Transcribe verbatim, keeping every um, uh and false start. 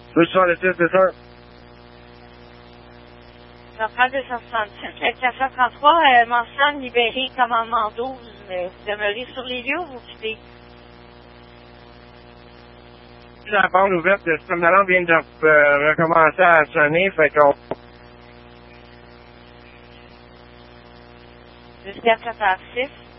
deux cent soixante-six, c'est ça? Centrale deux cent soixante-sept, le quatre cent trente-trois, euh, mentionne libéré commandement douze, mais vous demeurez sur les lieux ou vous quittez? La porte ouverte, le système d'alarme vient de euh, recommencer à sonner, fait qu'on... Jusqu'à sept heures six.